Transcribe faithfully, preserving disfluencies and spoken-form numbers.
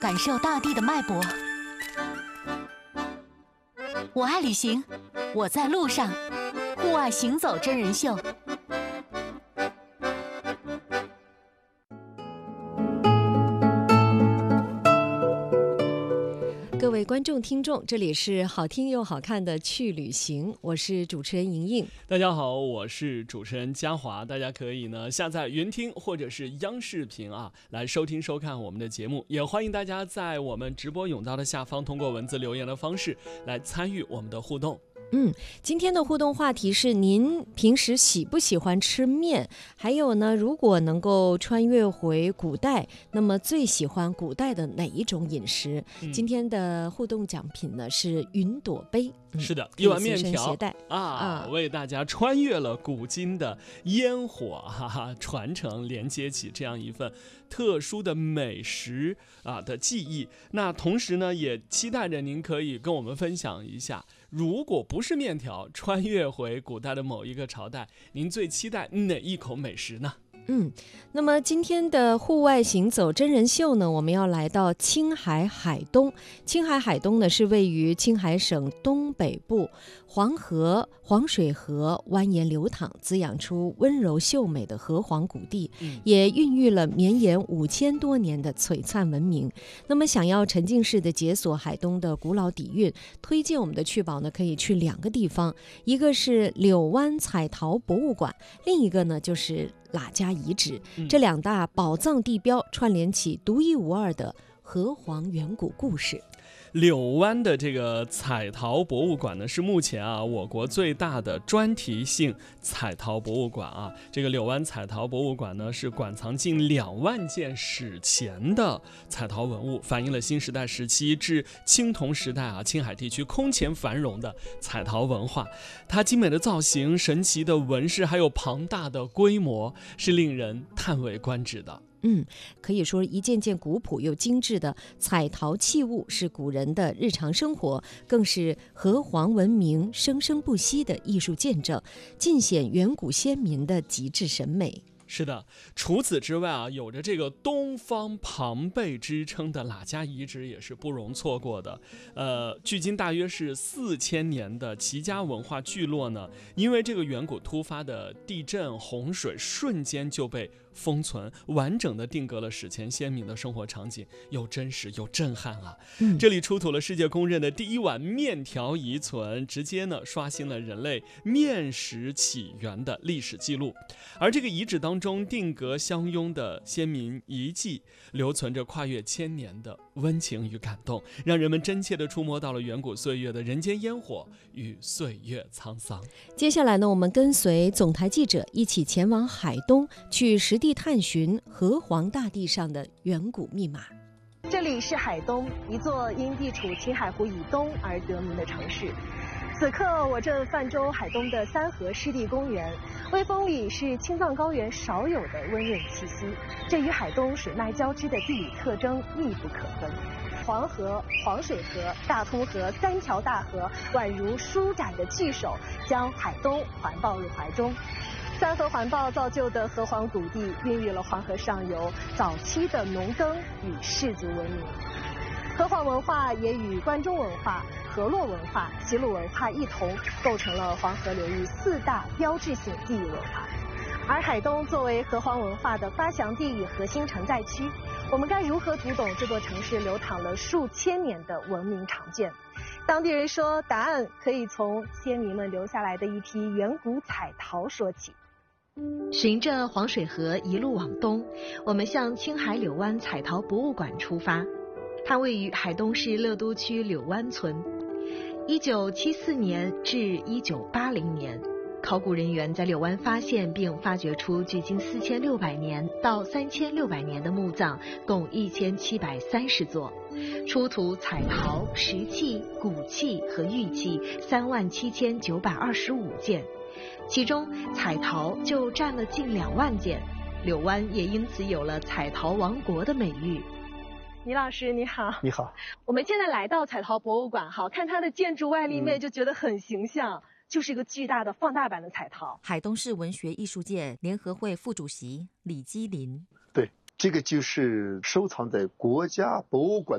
感受大地的脉搏。我爱旅行，我在路上，户外行走真人秀。 各位观众听众，这里是好听又好看的去旅行，我是主持人莹莹。 大家好，我是主持人嘉华。大家可以呢下载云听或者是央视频啊来收听收看我们的节目，也欢迎大家在我们直播甬道的下方通过文字留言的方式来参与我们的互动。 嗯，今天的互动话题是您平时喜不喜欢吃面？还有呢，如果能够穿越回古代，那么最喜欢古代的哪一种饮食？嗯、今天的互动奖品呢是云朵杯， 嗯、是的，一碗面条啊， 啊，为大家穿越了古今的烟火，哈哈，传承连接起这样一份特殊的美食啊的记忆。那同时呢，也期待着您可以跟我们分享一下。如果不是面条，穿越回古代的某一个朝代，您最期待哪一口美食呢？ 嗯，那么今天的户外行走真人秀呢，我们要来到青海海东。青海海东呢是位于青海省东北部，黄河、黄水河蜿蜒流淌，滋养出温柔秀美的河湟谷地，嗯、也孕育了绵延五千多年的璀璨文明。那么想要沉浸式的解锁海东的古老底蕴，推荐我们的去宝呢可以去两个地方，一个是柳湾彩陶博物馆，另一个呢就是喇家遗址，这两大宝藏地标串联起独一无二的河湟远古故事。 柳湾的这个彩陶博物馆呢，是目前啊我国最大的专题性彩陶博物馆啊。这个柳湾彩陶博物馆呢，是馆藏近两万件史前的彩陶文物，反映了新时代时期至青铜时代啊青海地区空前繁荣的彩陶文化。它精美的造型、神奇的纹饰，还有庞大的规模，是令人叹为观止的。 嗯，可以说一件件古朴又精致的彩陶器物是古人的日常生活，更是河湟文明生生不息的艺术见证，尽显远古先民的极致审美。 是的，除此之外啊，有着这个东方庞贝之称的喇家遗址也是不容错过的。呃，距今大约是四千年的齐家文化聚落呢，因为这个远古突发的地震、洪水，瞬间就被封存，完整的定格了史前先民的生活场景，又真实又震撼啊！嗯、这里出土了世界公认的第一碗面条遗存，直接呢刷新了人类面食起源的历史记录。而这个遗址当中定格相拥的先民遗迹，留存着跨越千年的温情与感动，让人们真切地触摸到了远古岁月的人间烟火与岁月沧桑。 接下来呢，我们跟随总台记者一起前往海东，去实地探寻河湟大地上的远古密码。 这里是海东，一座因地处青海湖以东而得名的城市。此刻我正泛舟海东的三河湿地公园，微风里是青藏高原少有的温润气息，这与海东水脉交织的地理特征密不可分。黄河、黄水河、大通河三条大河宛如舒展的巨手，将海东环抱入怀中。三河环抱造就的河湟谷地，孕育了黄河上游早期的农耕与氏族文明。河湟文化也与关中文化、河洛文化、齐鲁文化一同构成了黄河流域四大标志性地域文化。而海东作为河湟文化的发祥地与核心承载区，我们该如何读懂这座城市流淌了数千年的文明长卷？当地人说，答案可以从先民们留下来的一批远古彩陶说起。循着黄水河一路往东，我们向青海柳湾彩陶博物馆出发。它位于海东市乐都区柳湾村。一九七四年至一九八零年，考古人员在柳湾发现并发掘出距今四千六百年到三千六百年的墓葬，共一千七百三十座，出土彩陶、石器、骨器和玉器三万七千九百二十五件。其中彩陶就占了近两万件，柳湾也因此有了彩陶王国的美誉。倪老师你好。 你好。 我们现在来到彩陶博物馆，好看它的建筑外立面就觉得很形象，嗯、就是一个巨大的放大版的彩陶。 海东市文学艺术界联合会副主席李基林。 对，这个就是收藏在国家博物馆